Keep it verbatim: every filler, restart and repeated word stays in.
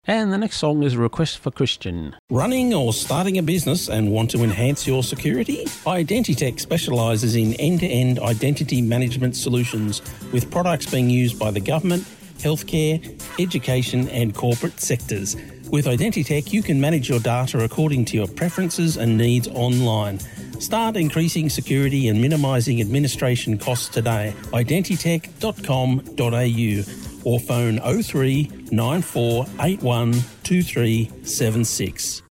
And the next song is a request for Christian. Running or starting a business and want to enhance your security? Identitech specialises in end-to-end identity management solutions with products being used by the government, healthcare, education and corporate sectors. With Identitech, you can manage your data according to your preferences and needs online. Start increasing security and minimising administration costs today. identitech dot com dot a u or phone oh three nine four eight one two three seven six.